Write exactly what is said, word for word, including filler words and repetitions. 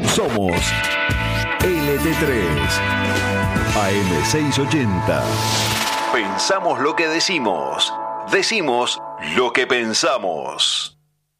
Somos L T tres, A M seiscientos ochenta. Pensamos lo que decimos. Decimos lo que pensamos.